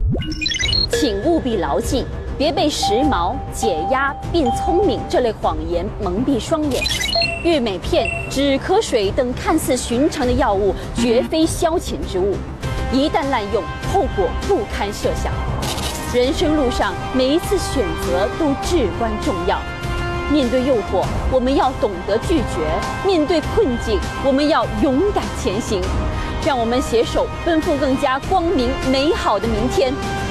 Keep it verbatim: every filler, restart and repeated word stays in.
请务必牢记，别被时髦、解压并聪明这类谎言蒙蔽双眼。悦美片、止咳水等看似寻常的药物，绝非消遣之物，一旦滥用，后果不堪设想。人生路上，每一次选择都至关重要。面对诱惑，我们要懂得拒绝；面对困境，我们要勇敢前行。让我们携手奔赴更加光明美好的明天。